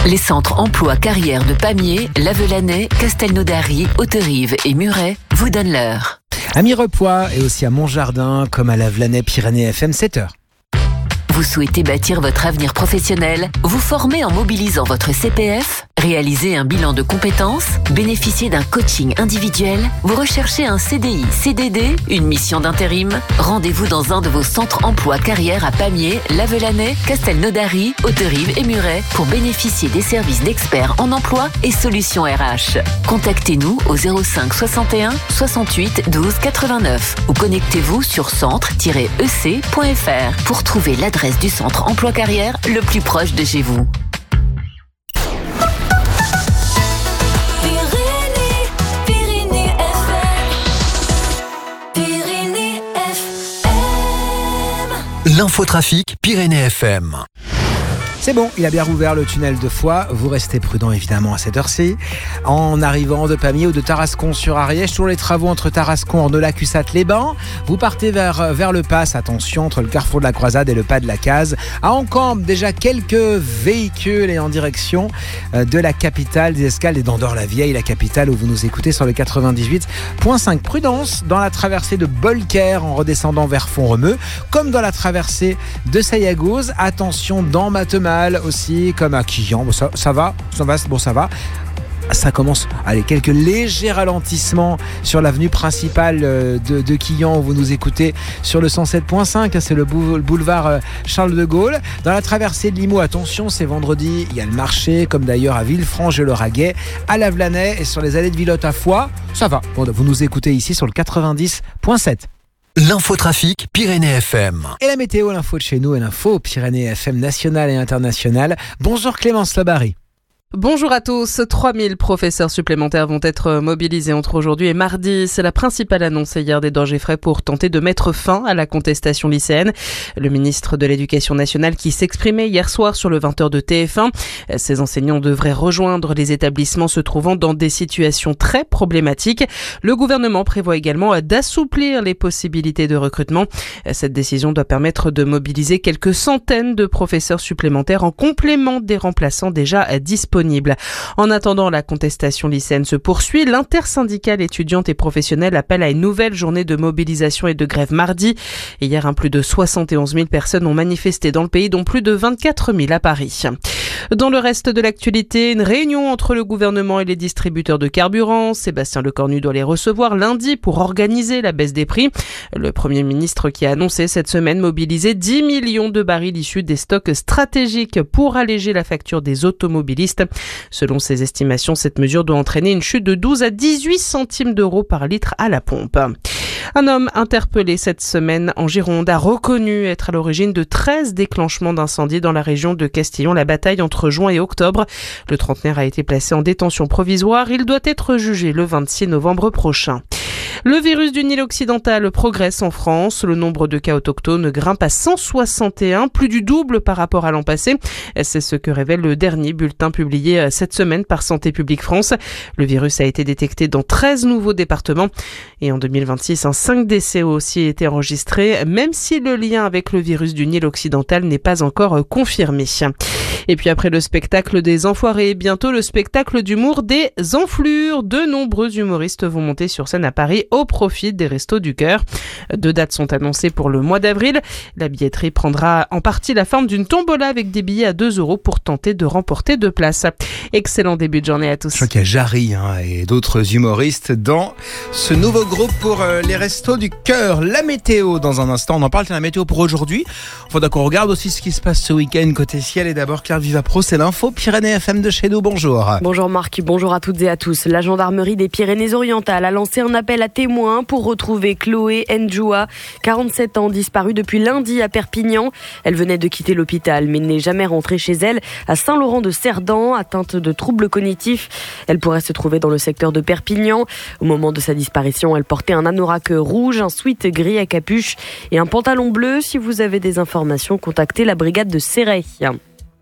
Les centres emploi carrière de Pamiers, Lavelanet, Castelnaudary, Hauterive et Muret vous donnent l'heure. À Mirepoix et aussi à Montjardin, comme à Lavelanet, Pyrénées FM, 7h. Vous souhaitez bâtir votre avenir professionnel, vous former en mobilisant votre CPF, réaliser un bilan de compétences, bénéficier d'un coaching individuel, vous recherchez un CDI, CDD, une mission d'intérim? Rendez-vous dans un de vos centres emploi carrière à Pamiers, Lavelanet, Castelnaudary, Hauterive et Muret pour bénéficier des services d'experts en emploi et solutions RH. Contactez-nous au 05 61 68 12 89 ou connectez-vous sur centre-ec.fr pour trouver l'adresse du centre emploi carrière le plus proche de chez vous. L'infotrafic Pyrénées FM. C'est bon, il a bien rouvert le tunnel de Foix. Vous restez prudent évidemment à cette heure-ci. En arrivant de Pamiers ou de Tarascon sur Ariège, toujours les travaux entre Tarascon, Ornola, Cussat-les-Bains. Vous partez vers le Pas, attention, entre le carrefour de la Croisade et le Pas de la Case. À Encambre, déjà quelques véhicules et en direction de la capitale des Escales et d'Andorre-la-Vieille, la capitale où vous nous écoutez sur le 98.5. Prudence dans la traversée de Bolquer en redescendant vers Font-Romeu, comme dans la traversée de Sayagouz. Attention dans Matemal aussi, comme à Quillan. Bon, ça va. Ça commence, quelques légers ralentissements sur l'avenue principale de Quillan où vous nous écoutez sur le 107.5, c'est le boulevard Charles de Gaulle. Dans la traversée de Limoux, attention, c'est vendredi, il y a le marché, comme d'ailleurs à Villefranche-le-Raguet, à Lavelanet et sur les allées de Villotte à Foix. Ça va, vous nous écoutez ici sur le 90.7. L'infotrafic Pyrénées FM. Et la météo, l'info de chez nous et l'info Pyrénées FM nationale et internationale. Bonjour Clémence Labary. Bonjour à tous. 3000 professeurs supplémentaires vont être mobilisés entre aujourd'hui et mardi. C'est la principale annonce hier d'Édouard Geffray pour tenter de mettre fin à la contestation lycéenne. Le ministre de l'Éducation nationale qui s'exprimait hier soir sur le 20h de TF1. Ces enseignants devraient rejoindre les établissements se trouvant dans des situations très problématiques. Le gouvernement prévoit également d'assouplir les possibilités de recrutement. Cette décision doit permettre de mobiliser quelques centaines de professeurs supplémentaires en complément des remplaçants déjà disponibles. En attendant, la contestation lycéenne se poursuit. L'intersyndicale étudiante et professionnelle appelle à une nouvelle journée de mobilisation et de grève mardi. Et hier, plus de 71 000 personnes ont manifesté dans le pays, dont plus de 24 000 à Paris. Dans le reste de l'actualité, une réunion entre le gouvernement et les distributeurs de carburant. Sébastien Lecornu doit les recevoir lundi pour organiser la baisse des prix. Le Premier ministre qui a annoncé cette semaine mobiliser 10 millions de barils issus des stocks stratégiques pour alléger la facture des automobilistes. Selon ses estimations, cette mesure doit entraîner une chute de 12 à 18 centimes d'euros par litre à la pompe. Un homme interpellé cette semaine en Gironde a reconnu être à l'origine de 13 déclenchements d'incendies dans la région de Castillon-la-Bataille entre juin et octobre. Le trentenaire a été placé en détention provisoire. Il doit être jugé le 26 novembre prochain. Le virus du Nil occidental progresse en France. Le nombre de cas autochtones grimpe à 161, plus du double par rapport à l'an passé. C'est ce que révèle le dernier bulletin publié cette semaine par Santé publique France. Le virus a été détecté dans 13 nouveaux départements. Et en 2026, 5 décès ont aussi été enregistrés, même si le lien avec le virus du Nil occidental n'est pas encore confirmé. Et puis après le spectacle des Enfoirés, bientôt le spectacle d'humour des Enflures. De nombreux humoristes vont monter sur scène à Paris au profit des Restos du Cœur. 2 dates sont annoncées pour le mois d'avril. La billetterie prendra en partie la forme d'une tombola avec des billets à 2 € pour tenter de remporter 2 places. Excellent début de journée à tous. Je crois qu'il y a Jarry et d'autres humoristes dans ce nouveau groupe pour les Restos du Cœur. La météo dans un instant, on en parle, c'est la météo pour aujourd'hui. Il faudra qu'on regarde aussi ce qui se passe ce week-end côté ciel. Et d'abord Claire Vivapro, c'est l'info Pyrénées FM de chez nous. Bonjour. Bonjour Marc, bonjour à toutes et à tous. La gendarmerie des Pyrénées-Orientales a lancé un appel à témoins pour retrouver Chloé Ndjoua, 47 ans, disparue depuis lundi à Perpignan. Elle venait de quitter l'hôpital mais n'est jamais rentrée chez elle à Saint-Laurent-de-Cerdan, atteinte de troubles cognitifs. Elle pourrait se trouver dans le secteur de Perpignan. Au moment de sa disparition, elle portait un anorak rouge, un sweat gris à capuche et un pantalon bleu. Si vous avez des informations, contactez la brigade de Céret.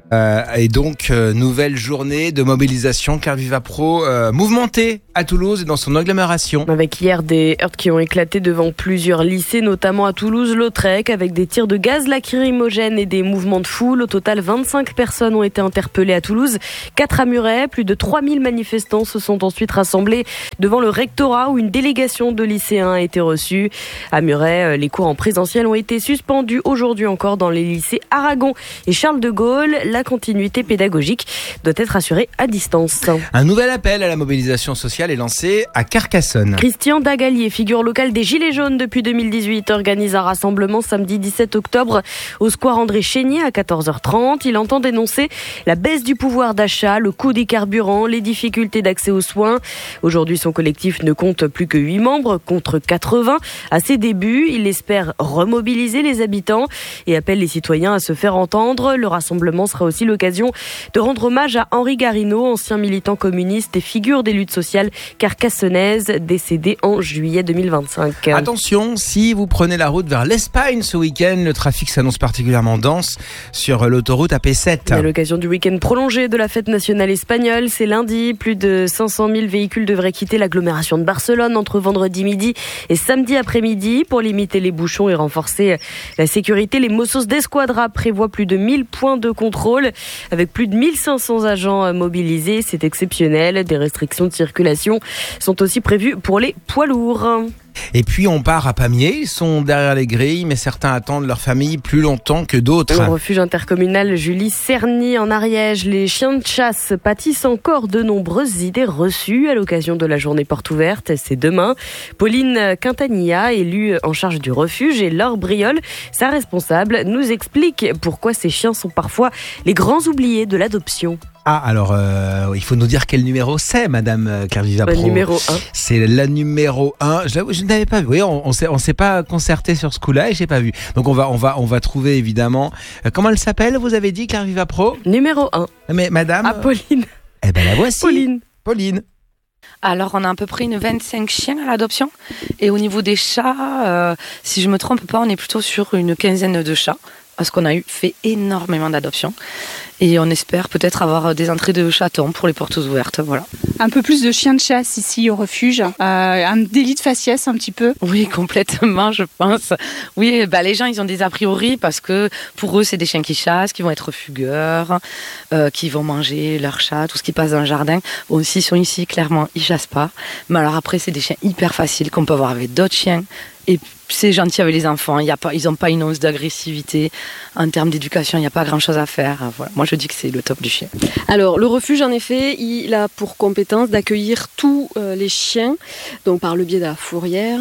Et donc, nouvelle journée de mobilisation Car Viva Pro mouvementée à Toulouse et dans son agglomération. Avec hier des heurts qui ont éclaté devant plusieurs lycées, notamment à Toulouse-Lautrec, avec des tirs de gaz lacrymogène et des mouvements de foule. Au total, 25 personnes ont été interpellées à Toulouse, 4 à Muret. Plus de 3000 manifestants se sont ensuite rassemblés devant le rectorat où une délégation de lycéens a été reçue. À Muret, les cours en présentiel ont été suspendus aujourd'hui encore dans les lycées Aragon et Charles de Gaulle. La continuité pédagogique doit être assurée à distance. Un nouvel appel à la mobilisation sociale est lancé à Carcassonne. Christian Dagalier, figure locale des Gilets jaunes depuis 2018, organise un rassemblement samedi 17 octobre au square André Chénier à 14h30. Il entend dénoncer la baisse du pouvoir d'achat, le coût des carburants, les difficultés d'accès aux soins. Aujourd'hui, son collectif ne compte plus que 8 membres contre 80. À ses débuts, il espère remobiliser les habitants et appelle les citoyens à se faire entendre. Le rassemblement sera aussi l'occasion de rendre hommage à Henri Garino, ancien militant communiste et figure des luttes sociales carcassonnaises, décédé en juillet 2025. Attention, si vous prenez la route vers l'Espagne ce week-end, le trafic s'annonce particulièrement dense sur l'autoroute AP7. À l'occasion du week-end prolongé de la fête nationale espagnole, c'est lundi. Plus de 500 000 véhicules devraient quitter l'agglomération de Barcelone entre vendredi midi et samedi après-midi. Pour limiter les bouchons et renforcer la sécurité, les Mossos d'Esquadra prévoient plus de 1000 points de contrôle avec plus de 1500 agents mobilisés. C'est exceptionnel. Des restrictions de circulation sont aussi prévues pour les poids lourds. Et puis on part à Pamiers, ils sont derrière les grilles, mais certains attendent leur famille plus longtemps que d'autres. Au refuge intercommunal Julie Cerny en Ariège, les chiens de chasse pâtissent encore de nombreuses idées reçues à l'occasion de la journée porte ouverte. C'est demain. Pauline Quintanilla, élue en charge du refuge, et Laure Briol, sa responsable, nous explique pourquoi ces chiens sont parfois les grands oubliés de l'adoption. Ah, alors, il faut nous dire quel numéro c'est, Madame Car Viva Pro. Numéro 1. C'est la numéro 1. Je n'avais pas vu. Oui, on s'est pas concerté sur ce coup-là et j'ai pas vu. Donc, on va trouver, évidemment. Comment elle s'appelle, vous avez dit, Car Viva Pro? Numéro 1. Mais Madame. Ah, Pauline. Eh ben, la voici. Pauline. Alors, on a à peu près une 25 chiens à l'adoption. Et au niveau des chats, si je me trompe pas, on est plutôt sur une quinzaine de chats. Parce qu'on a fait énormément d'adoptions. Et on espère peut-être avoir des entrées de chatons pour les portes ouvertes. Voilà. Un peu plus de chiens de chasse ici au refuge. Un délit de faciès un petit peu. Oui, complètement, je pense. Oui, les gens, ils ont des a priori parce que pour eux, c'est des chiens qui chassent, qui vont être fugueurs, qui vont manger leur chat, tout ce qui passe dans le jardin. Bon, s'ils sont ici, clairement, ils chassent pas. Mais alors après, c'est des chiens hyper faciles qu'on peut avoir avec d'autres chiens. Et c'est gentil avec les enfants, ils n'ont pas une once d'agressivité. En termes d'éducation, il n'y a pas grand-chose à faire. Voilà. Moi, je dis que c'est le top du chien. Alors, le refuge, en effet, il a pour compétence d'accueillir tous les chiens, donc par le biais de la fourrière,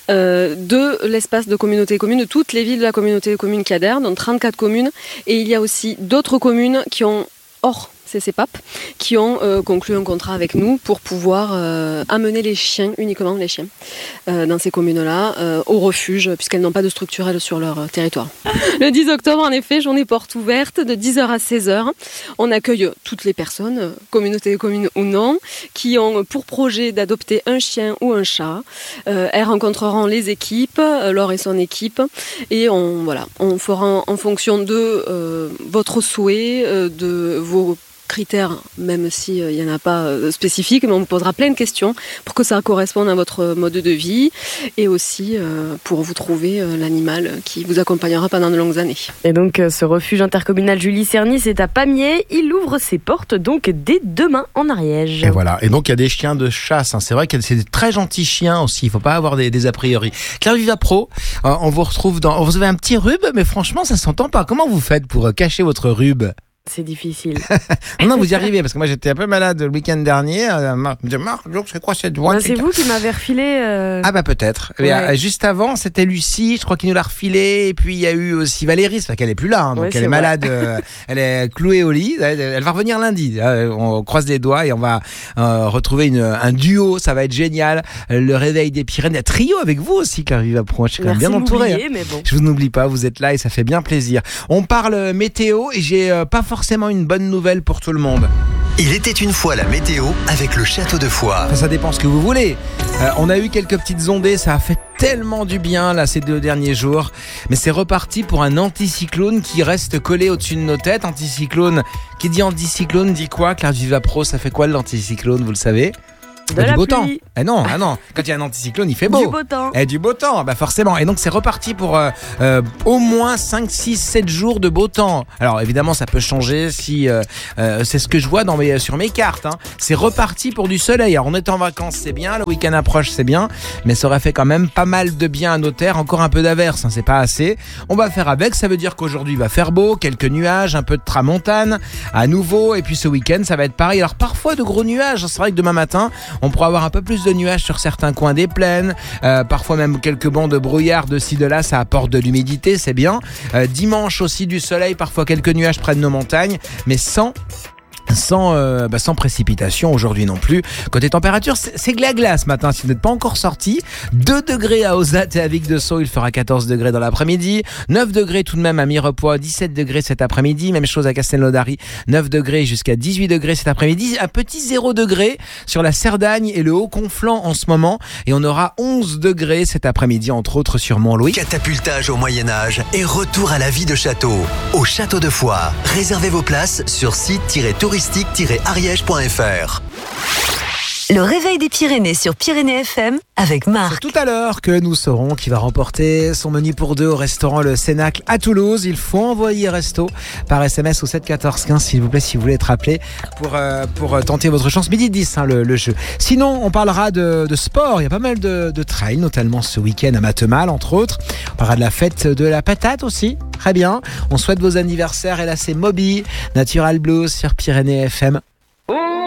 de l'espace de communauté commune, de toutes les villes de la communauté commune qui adhèrent, donc 34 communes. Et il y a aussi d'autres communes qui ont, hors CCPAP, qui ont conclu un contrat avec nous pour pouvoir amener les chiens, uniquement les chiens, dans ces communes-là, au refuge, puisqu'elles n'ont pas de structure sur leur territoire. Le 10 octobre, en effet, journée porte ouverte de 10h à 16h. On accueille toutes les personnes, communauté commune ou non, qui ont pour projet d'adopter un chien ou un chat. Elles rencontreront les équipes, Laure et son équipe, et on fera en fonction de votre souhait, de vos critères, même s'il n'y en a pas spécifiques, mais on vous posera plein de questions pour que ça corresponde à votre mode de vie et aussi pour vous trouver l'animal qui vous accompagnera pendant de longues années. Et donc ce refuge intercommunal Julie Cerny, c'est à Pamiers. Il ouvre ses portes donc dès demain en Ariège. Et voilà. Et donc il y a des chiens de chasse. C'est vrai que c'est des très gentils chiens aussi. Il ne faut pas avoir des a priori. Car Viva Pro, on vous retrouve vous avez un petit rhume, mais franchement ça s'entend pas. Comment vous faites pour cacher votre rhume? C'est difficile. Non, vous y arrivez, parce que moi j'étais un peu malade le week-end dernier. Marc me dit, c'est quoi cette voix? C'est vous qui m'avez refilé. Ah bah peut-être. Ouais. Juste avant, c'était Lucie, je crois qu'il nous l'a refilé. Et puis il y a eu aussi Valérie, parce qu'elle est plus là, hein, donc elle est malade. Elle est clouée au lit. Elle va revenir lundi. On croise les doigts et on va retrouver un duo. Ça va être génial. Le réveil des Pyrénées. Trio avec vous aussi, Car Viva Pro. Je suis quand même bien entouré. Mais bon. Je vous n'oublie pas, vous êtes là et ça fait bien plaisir. On parle météo et j'ai pas forcément une bonne nouvelle pour tout le monde. Il était une fois la météo avec le château de Foix. Ça dépend ce que vous voulez. On a eu quelques petites ondées, ça a fait tellement du bien là ces 2 derniers jours. Mais c'est reparti pour un anticyclone qui reste collé au-dessus de nos têtes. Anticyclone, qui dit anticyclone dit quoi? Claire Vivapro, ça fait quoi l'anticyclone, vous le savez? De la du beau pluie. temps. Non. Quand il y a un anticyclone, il fait beau. Du beau temps. Du beau temps, forcément. Et donc c'est reparti pour au moins 5, 6, 7 jours de beau temps. Alors évidemment ça peut changer si c'est ce que je vois sur mes cartes. C'est reparti pour du soleil. Alors on est en vacances, c'est bien. Le week-end approche, c'est bien. Mais ça aurait fait quand même pas mal de bien à nos terres. Encore un peu d'averse, c'est pas assez. On va faire avec. Ça veut dire qu'aujourd'hui il va faire beau. Quelques nuages, un peu de tramontane à nouveau. Et puis ce week-end ça va être pareil. Alors parfois de gros nuages. C'est vrai que demain matin on pourra avoir un peu plus de nuages sur certains coins des plaines, parfois même quelques bancs de brouillard de ci de là, ça apporte de l'humidité, c'est bien. Dimanche aussi du soleil, parfois quelques nuages près de nos montagnes, mais sans précipitation aujourd'hui non plus. Côté température, c'est glas ce matin si vous n'êtes pas encore sorti. 2 degrés à Ozat et à Vic-de-Sceaux, il fera 14 degrés dans l'après-midi. 9 degrés tout de même à Mirepoix, 17 degrés cet après-midi. Même chose à Castelnaudary, 9 degrés jusqu'à 18 degrés cet après-midi. Un petit 0 degré sur la Cerdagne et le Haut-Conflans en ce moment. Et on aura 11 degrés cet après-midi, entre autres sur Mont-Louis. Catapultage au Moyen-Âge et retour à la vie de château. Au château de Foix. Réservez vos places sur site-touristique-ariège.fr. Le réveil des Pyrénées sur Pyrénées FM avec Marc. C'est tout à l'heure que nous saurons qui va remporter son menu pour 2 au restaurant Le Cénacle à Toulouse. Il faut envoyer resto par SMS au 7 14 15 s'il vous plaît, si vous voulez être appelé pour tenter votre chance. Midi 10 le jeu. Sinon on parlera de sport. Il y a pas mal de trail, notamment ce week-end à Matemal entre autres. On parlera de la fête de la patate aussi. Très bien. On souhaite vos anniversaires et là c'est Moby, Natural Blues sur Pyrénées FM.